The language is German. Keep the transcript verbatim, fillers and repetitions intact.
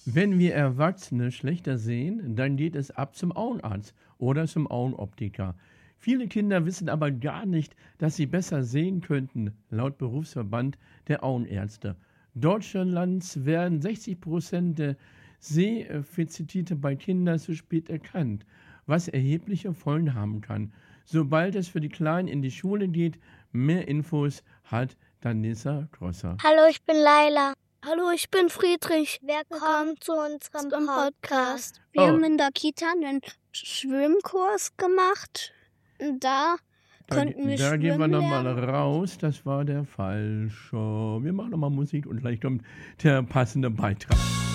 Wenn wir Erwachsene schlechter sehen, dann geht es ab zum Augenarzt oder zum Augenoptiker. Viele Kinder wissen aber gar nicht, dass sie besser sehen könnten, laut Berufsverband der Augenärzte. Deutschlands werden sechzig Prozent der Sehfezitite bei Kindern zu spät erkannt, was erhebliche Folgen haben kann. Sobald es für die Kleinen in die Schule geht, mehr Infos hat Danissa Grosser. Hallo, ich bin Laila. Hallo, ich bin Friedrich. Willkommen zu unserem Zum Podcast. Podcast. Wir Oh. haben in der Kita einen Schwimmkurs gemacht. Und da Da, konnten wir da gehen wir schwimmen nochmal lernen. raus, das war der falsche. Wir machen nochmal Musik und gleich kommt der passende Beitrag.